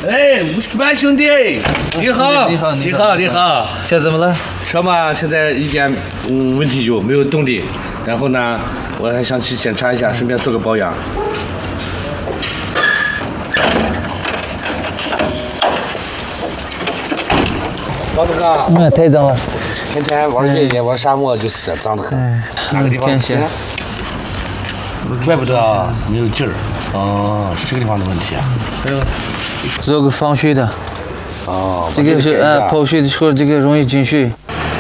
哎，吴思班兄弟，你好， 你好， 你好。 现在怎么了？ 车嘛，现在一点问题有，没有动力。然后呢，我还想去检查一下，顺便做个保养。老总啊， 太脏了。 天天玩越野玩沙漠就是脏得很，哪个地方天险？ 怪不得啊，没有劲儿。哦，是这个地方的问题啊。还有， 做个防水的。 哦， 这个是泡水的时候，这个容易进水。